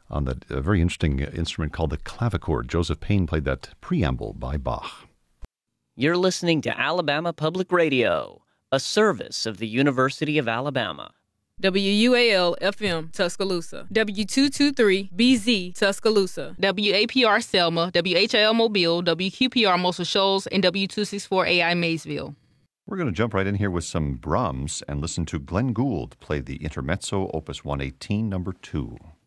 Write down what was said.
on that very interesting instrument called the clavichord. Joseph Payne played that preamble by Bach. You're listening to Alabama Public Radio, a service of the University of Alabama. WUAL-FM, Tuscaloosa. W223-BZ, Tuscaloosa. WAPR Selma, WHIL Mobile, WQPR Muscle Shoals, and W264AI Maysville. We're going to jump right in here with some Brahms and listen to Glenn Gould play the Intermezzo, Opus 118, number 2.